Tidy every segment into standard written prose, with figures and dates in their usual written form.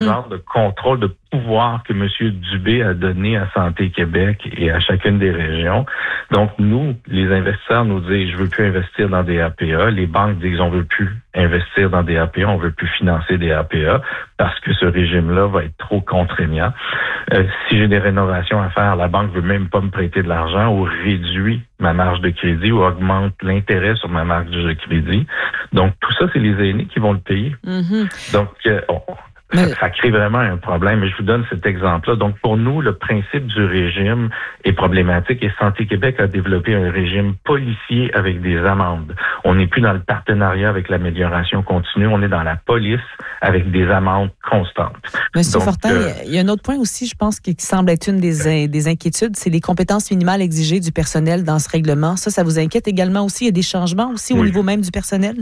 genre de contrôle, de pouvoir que M. Dubé a donné à Santé Québec et à chacune des régions. Donc, nous, les investisseurs nous disent, je veux plus investir dans des APA. Les banques disent, on veut plus investir dans des APA, on veut plus financer des APA parce que ce régime-là va être trop contraignant. Si j'ai des rénovations à faire, la banque veut même pas me prêter de l'argent ou réduit ma marge de crédit ou augmente l'intérêt sur ma marge de crédit. Donc, tout ça, c'est les aînés qui vont le payer. Donc, ça crée vraiment un problème. Et je vous donne cet exemple-là. Donc, pour nous, le principe du régime est problématique et Santé Québec a développé un régime policier avec des amendes. On n'est plus dans le partenariat avec l'amélioration continue. On est dans la police avec des amendes constantes. Monsieur Fortin, il y a un autre point aussi, je pense, qui semble être une des inquiétudes, c'est les compétences minimales exigées du personnel dans ce règlement. Ça vous inquiète également aussi? Il y a des changements aussi au niveau même du personnel?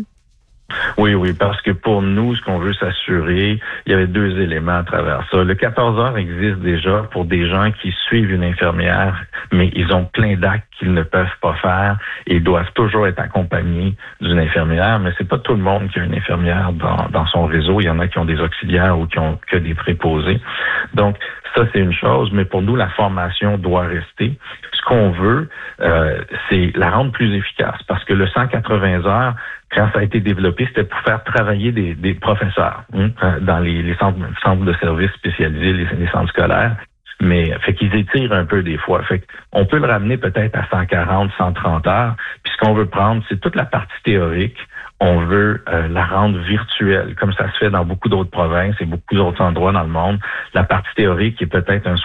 Oui, parce que pour nous, ce qu'on veut s'assurer, il y avait deux éléments à travers ça. Le 14 heures existe déjà pour des gens qui suivent une infirmière, mais ils ont plein d'actes qu'ils ne peuvent pas faire et ils doivent toujours être accompagnés d'une infirmière, mais c'est pas tout le monde qui a une infirmière dans son réseau. Il y en a qui ont des auxiliaires ou qui ont que des préposés. Donc, ça, c'est une chose, mais pour nous, la formation doit rester. Ce qu'on veut, c'est la rendre plus efficace parce que le 180 heures, quand ça a été développé, c'était pour faire travailler des professeurs dans les centres de services spécialisés, les centres scolaires. Mais fait qu'ils étirent un peu des fois. Fait qu'on peut le ramener peut-être à 140, 130 heures. Puis ce qu'on veut prendre, c'est toute la partie théorique. On veut la rendre virtuelle, comme ça se fait dans beaucoup d'autres provinces et beaucoup d'autres endroits dans le monde. La partie théorique qui est peut-être un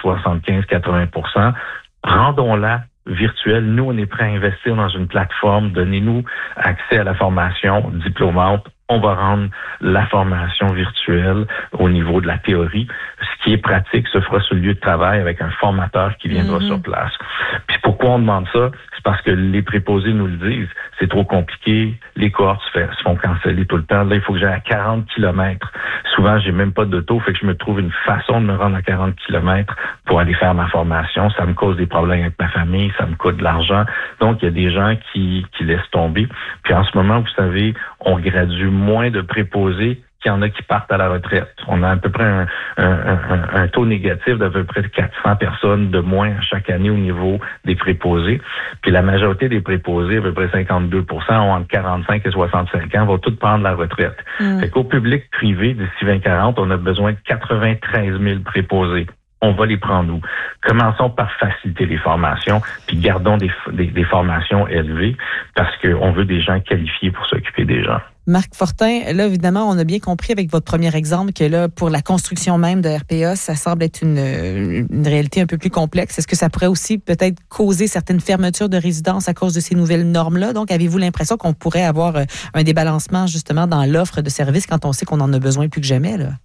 75-80%. Rendons-la virtuelle. Nous, on est prêt à investir dans une plateforme. Donnez-nous accès à la formation diplômante. On va rendre la formation virtuelle au niveau de la théorie. Ce qui est pratique se fera sur le lieu de travail avec un formateur qui viendra sur place. Puis pourquoi on demande ça? C'est parce que les préposés nous le disent. C'est trop compliqué. Les cohortes se font canceller tout le temps. Là, il faut que j'aille à 40 kilomètres. Souvent, j'ai même pas d'auto. Fait que je me trouve une façon de me rendre à 40 kilomètres pour aller faire ma formation. Ça me cause des problèmes avec ma famille. Ça me coûte de l'argent. Donc, il y a des gens qui laissent tomber. Puis en ce moment, vous savez, on gradue moins de préposés qu'il y en a qui partent à la retraite. On a à peu près un taux négatif d'à peu près 400 personnes de moins chaque année au niveau des préposés. Puis la majorité des préposés, à peu près 52%, ont entre 45 et 65 ans, vont tous prendre la retraite. Fait qu'au public privé, d'ici 2040, on a besoin de 93 000 préposés. On va les prendre où? Commençons par faciliter les formations, puis gardons des formations élevées parce qu'on veut des gens qualifiés pour s'occuper des gens. Marc Fortin, là, évidemment, on a bien compris avec votre premier exemple que là, pour la construction même de RPA, ça semble être une réalité un peu plus complexe. Est-ce que ça pourrait aussi peut-être causer certaines fermetures de résidences à cause de ces nouvelles normes-là? Donc, avez-vous l'impression qu'on pourrait avoir un débalancement justement dans l'offre de services quand on sait qu'on en a besoin plus que jamais, là?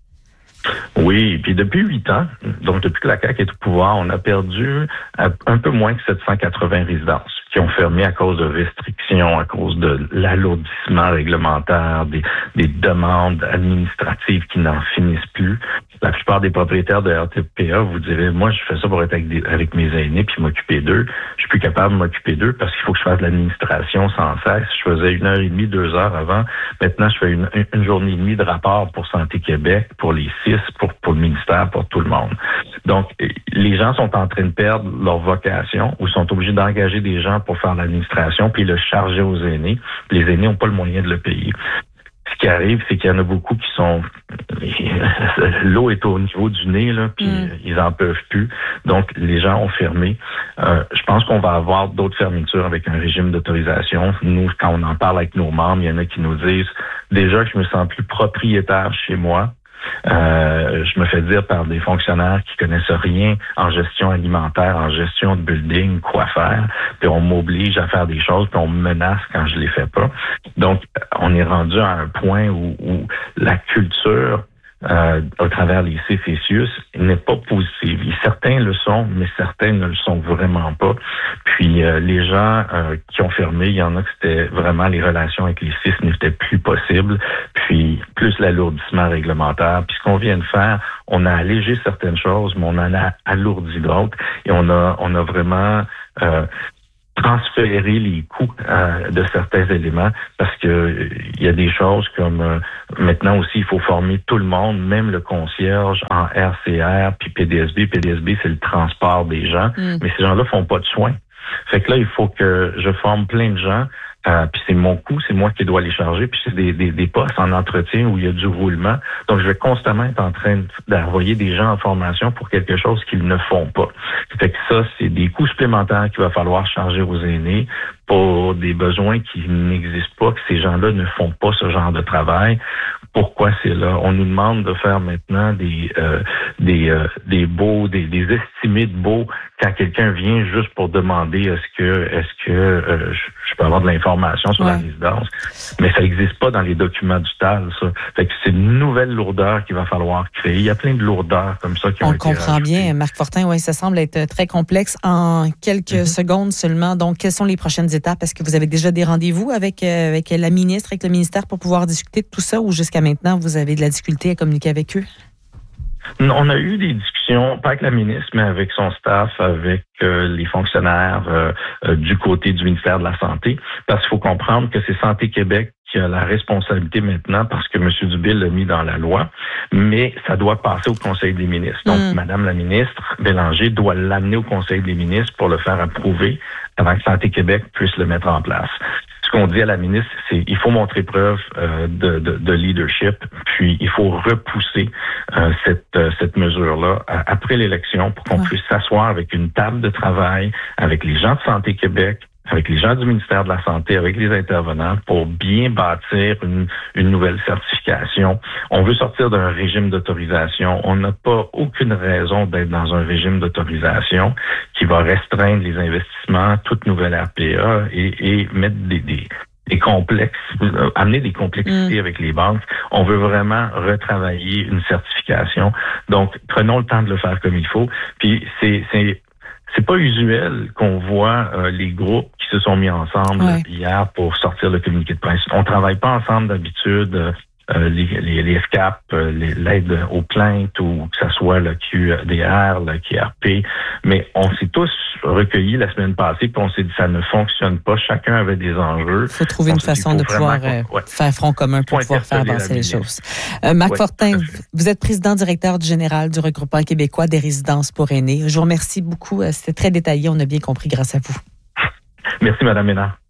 Oui, puis depuis 8 ans, donc depuis que la CAQ est au pouvoir, on a perdu un peu moins que 780 résidences qui ont fermé à cause de restrictions, à cause de l'alourdissement réglementaire, des demandes administratives qui n'en finissent plus. La plupart des propriétaires de RTPA vous diraient, moi, je fais ça pour être avec mes aînés puis m'occuper d'eux. Je suis plus capable de m'occuper d'eux parce qu'il faut que je fasse de l'administration sans cesse. Je faisais 1h30, 2 heures avant. Maintenant, je fais une journée et demie de rapport pour Santé Québec, pour les 6, pour le ministère, pour tout le monde. Donc, les gens sont en train de perdre leur vocation ou sont obligés d'engager des gens pour faire l'administration puis le charger aux aînés. Les aînés n'ont pas le moyen de le payer. Ce qui arrive, c'est qu'il y en a beaucoup qui sont... L'eau est au niveau du nez, là, puis ils en peuvent plus. Donc, les gens ont fermé. Je pense qu'on va avoir d'autres fermetures avec un régime d'autorisation. Nous, quand on en parle avec nos membres, il y en a qui nous disent déjà que je me sens plus propriétaire chez moi. Je me fais dire par des fonctionnaires qui connaissent rien en gestion alimentaire, en gestion de building, quoi faire, puis on m'oblige à faire des choses, puis on me menace quand je les fais pas. Donc, on est rendu à un point où la culture au travers les CCCIUS n'est pas positive. Certains le sont, mais certains ne le sont vraiment pas. Puis les gens qui ont fermé, il y en a que c'était vraiment les relations avec les CIS n'étaient plus possibles. Puis plus l'alourdissement réglementaire. Puis ce qu'on vient de faire, on a allégé certaines choses, mais on en a alourdi d'autres. Et on a vraiment transférer les coûts de certains éléments parce que il y a des choses comme maintenant aussi, il faut former tout le monde, même le concierge en RCR puis PDSB. PDSB, c'est le transport des gens, mais ces gens-là font pas de soins. Fait que là, il faut que je forme plein de gens. Puis c'est mon coût, c'est moi qui dois les charger. Puis c'est des postes en entretien où il y a du roulement. Donc, je vais constamment être en train d'envoyer des gens en formation pour quelque chose qu'ils ne font pas. Fait que ça, c'est des coûts supplémentaires qu'il va falloir charger aux aînés pour des besoins qui n'existent pas, que ces gens-là ne font pas ce genre de travail. Pourquoi c'est là? On nous demande de faire maintenant des estimés de baux quand quelqu'un vient juste pour demander est-ce que je peux avoir de l'information sur la résidence. Mais ça n'existe pas dans les documents du TAL, ça. Fait que c'est une nouvelle lourdeur qu'il va falloir créer. Il y a plein de lourdeurs comme ça qui ont été rajoutées. On comprend bien, Marc Fortin, oui, ça semble être très complexe. En quelques secondes seulement, donc, quelles sont les prochaines étapes? Est-ce que vous avez déjà des rendez-vous avec la ministre, avec le ministère pour pouvoir discuter de tout ça ou jusqu'à maintenant, vous avez de la difficulté à communiquer avec eux? On a eu des discussions, pas avec la ministre, mais avec son staff, avec les fonctionnaires du côté du ministère de la Santé, parce qu'il faut comprendre que c'est Santé Québec qui a la responsabilité maintenant, parce que M. Dubé l'a mis dans la loi, mais ça doit passer au Conseil des ministres. Donc, Madame la ministre Bélanger doit l'amener au Conseil des ministres pour le faire approuver avant que Santé Québec puisse le mettre en place. Ce qu'on dit à la ministre, c'est il faut montrer preuve de leadership, puis il faut repousser cette mesure-là après l'élection pour qu'on puisse s'asseoir avec une table de travail, avec les gens de Santé Québec, avec les gens du ministère de la Santé, avec les intervenants, pour bien bâtir une nouvelle certification. On veut sortir d'un régime d'autorisation. On n'a pas aucune raison d'être dans un régime d'autorisation qui va restreindre les investissements, toute nouvelle RPA et mettre des complexes, amener des complexités avec les banques. On veut vraiment retravailler une certification. Donc, prenons le temps de le faire comme il faut. Puis, c'est pas usuel qu'on voit les groupes qui se sont mis ensemble hier pour sortir le communiqué de presse. On travaille pas ensemble d'habitude. Les FCAP, l'aide aux plaintes ou que ce soit le QDR, le QRP, mais on s'est tous recueillis la semaine passée puis on s'est dit ça ne fonctionne pas. Chacun avait des enjeux. Il faut trouver une façon de pouvoir faire front commun pour pouvoir faire avancer les choses. Marc Fortin, vous êtes président-directeur général du regroupement québécois des résidences pour aînés. Je vous remercie beaucoup. C'était très détaillé. On a bien compris grâce à vous. Merci, Mme Ménard.